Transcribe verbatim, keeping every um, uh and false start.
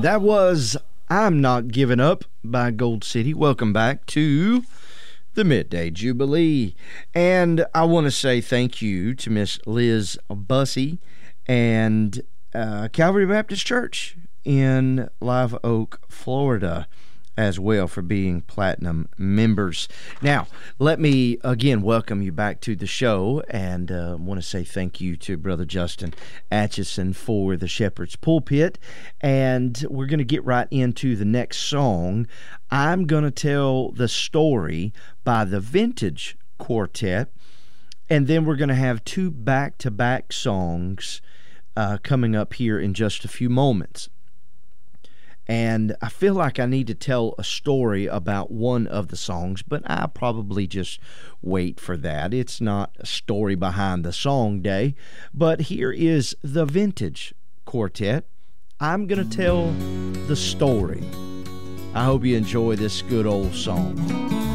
That was I'm Not Giving Up by Gold City. Welcome back to the Midday Jubilee. And I want to say thank you to Miss Liz Bussey and uh, Calvary Baptist Church in Live Oak, Florida, as well, for being platinum members. Now, let me again welcome you back to the show, and uh, want to say thank you to Brother Justin Atchison for the Shepherd's Pulpit. And we're going to get right into the next song. I'm going to tell the story by the Vintage Quartet, and then we're going to have two back-to-back songs uh, coming up here in just a few moments. And I feel like I need to tell a story about one of the songs, but I'll probably just wait for that. It's not a story behind the song day, but here is the Vintage Quartet. I'm going to tell the story. I hope you enjoy this good old song.